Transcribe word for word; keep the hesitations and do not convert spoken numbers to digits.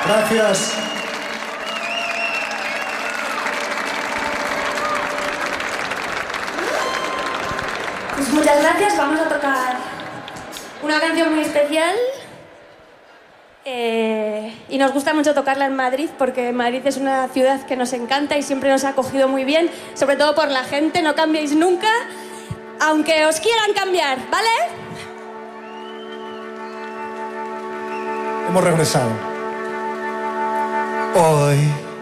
Gracias. Pues muchas gracias. Vamos a tocar una canción muy especial. Eh, y nos gusta mucho tocarla en Madrid porque Madrid es una ciudad que nos encanta y siempre nos ha acogido muy bien, sobre todo por la gente. No cambiéis nunca, aunque os quieran cambiar, ¿vale? Hemos regresado. Hoy